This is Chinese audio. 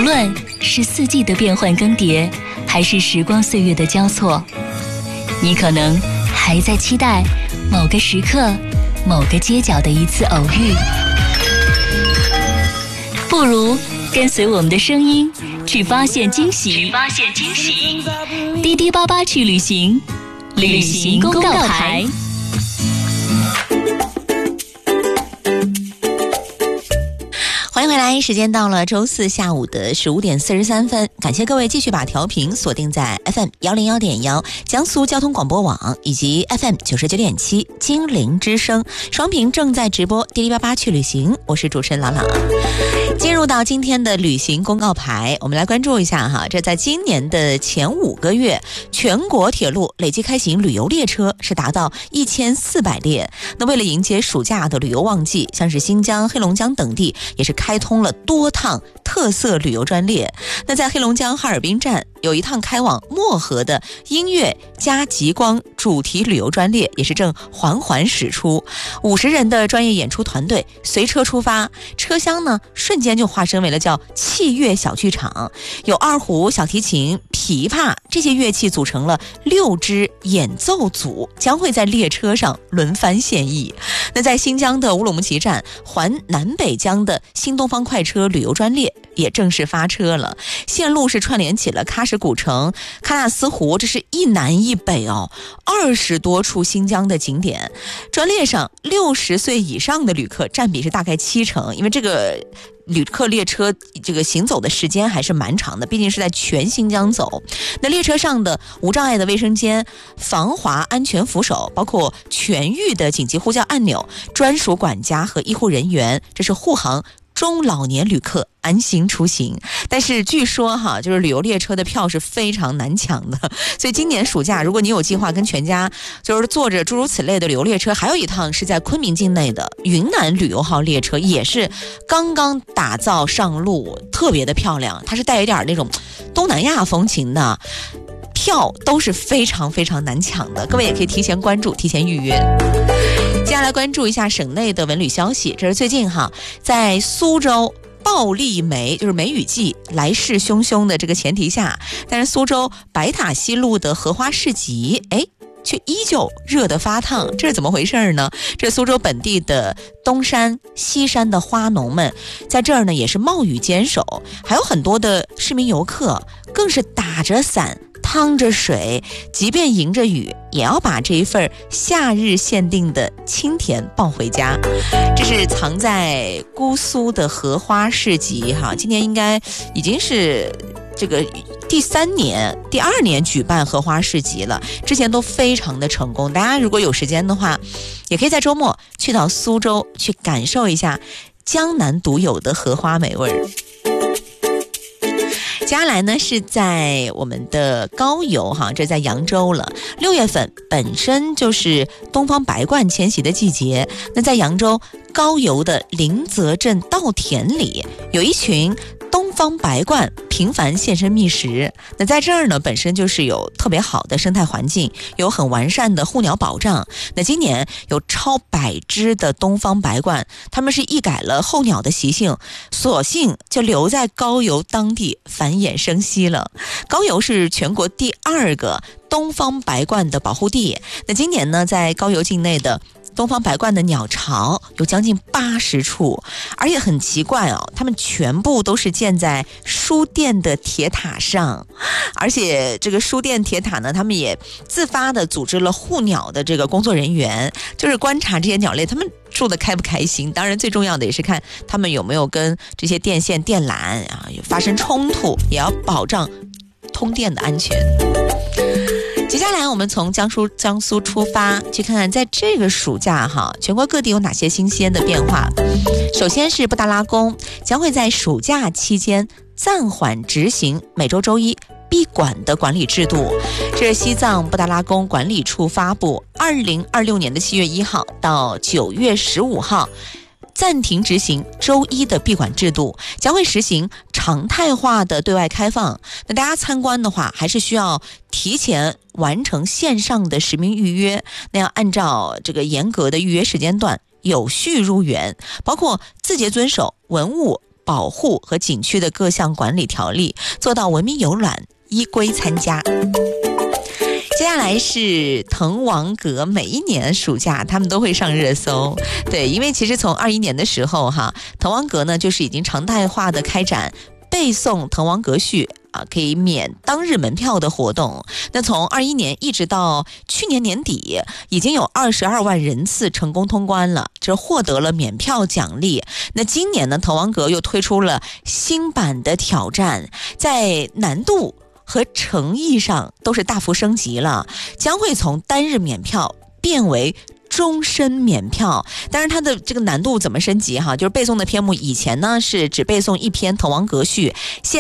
论是四季的变换更迭，还是时光岁月的交错，你可能还在期待某个时刻、某个街角的一次偶遇。不如跟随我们的声音，去发现惊喜。滴滴巴巴去旅行，旅行公告牌。 欢迎回来，时间到了周四下午的15点43分，感谢各位继续把调频锁定在 FM101.1 江苏交通广播网以及 FM99.7 金陵之声，双屏正在直播滴滴巴巴去旅行，我是主持人朗朗。进入到今天的旅行公告牌，我们来关注一下哈，这在今年的前5个月，全国铁路累计开行旅游列车是达到1400列。那为了迎接暑假的旅游旺季，像是新疆、黑龙江等地也是开通了多趟特色旅游专列。那在黑龙江哈尔滨站有一趟开往漠河的音乐加极光主题旅游专列，也是正缓缓驶出。50人的专业演出团队随车出发，车厢呢瞬间就化身为了叫器乐小剧场，有二胡、小提琴、琵琶这些乐器组成了6支演奏组，将会在列车上轮番献艺。那在新疆的乌鲁木齐站，环南北疆的新东方快车旅游专列也正式发车了，线路是串联起了喀什古城、喀纳斯湖，这是一南一北哦，20多处新疆的景点。专列上60岁以上的旅客占比是大概70%，因为这个旅客列车这个行走的时间还是蛮长的，毕竟是在全新疆走。那列车上的无障碍的卫生间、防滑安全扶手，包括全域的紧急呼叫按钮、专属管家和医护人员，这是护航中老年旅客安心出行。但是据说哈，就是旅游列车的票是非常难抢的，所以今年暑假如果你有计划跟全家就是坐着诸如此类的旅游列车，还有一趟是在昆明境内的云南旅游号列车，也是刚刚打造上路，特别的漂亮，它是带一点那种东南亚风情的，票都是非常非常难抢的，各位也可以提前关注，提前预约。接下来关注一下省内的文旅消息，这是最近哈，在苏州暴戾梅就是梅雨季来势汹汹的这个前提下，但是苏州白塔西路的荷花市集却依旧热得发烫，这是怎么回事呢？这苏州本地的东山、西山的花农们在这儿呢也是冒雨坚守，还有很多的市民游客更是打着伞趟着水，即便迎着雨也要把这一份夏日限定的清甜抱回家。这是藏在姑苏的荷花市集哈，今年应该已经是这个第2年举办荷花市集了，之前都非常的成功。大家如果有时间的话，也可以在周末去到苏州去感受一下江南独有的荷花美味。接下来呢是在我们的高邮哈，这在扬州了。6月份本身就是东方白鹳迁徙的季节，那在扬州高邮的临泽镇稻田里，有一群东方白鹳频繁现身觅食。那在这儿呢，本身就是有特别好的生态环境，有很完善的护鸟保障。那今年有超100只的东方白鹳，他们是一改了候鸟的习性，索性就留在高邮当地繁衍生息了。高邮是全国第2个东方白鹳的保护地。那今年呢，在高邮境内的东方白鹳的鸟巢有将近80处，而且很奇怪哦，它们全部都是建在书店的铁塔上，而且这个书店铁塔呢，他们也自发的组织了护鸟的这个工作人员，就是观察这些鸟类它们住得开不开心，当然最重要的也是看他们有没有跟这些电线电缆发生冲突，也要保障通电的安全。接下来我们从江苏出发，去看看在这个暑假哈，全国各地有哪些新鲜的变化。首先是布达拉宫将会在暑假期间暂缓执行每周周一闭馆的管理制度。这是西藏布达拉宫管理处发布2026年的7月1号到9月15号暂停执行周一的闭馆制度，将会实行常态化的对外开放。那大家参观的话，还是需要提前完成线上的实名预约，那要按照这个严格的预约时间段有序入园，包括自觉遵守文物保护和景区的各项管理条例，做到文明游览，依规参加。接下来是滕王阁，每一年暑假他们都会上热搜。对，因为其实从21年的时候滕王阁呢就是已经常态化的开展背诵滕王阁序可以免当日门票的活动。那从21年一直到去年年底，已经有22万人次成功通关了，这获得了免票奖励。那今年呢，滕王阁又推出了新版的挑战，在难度和诚意上都是大幅升级了，将会从单日免票变为终身免票。当然它的这个难度怎么升级就是背诵的篇目以前呢是只背诵一篇滕王阁序，现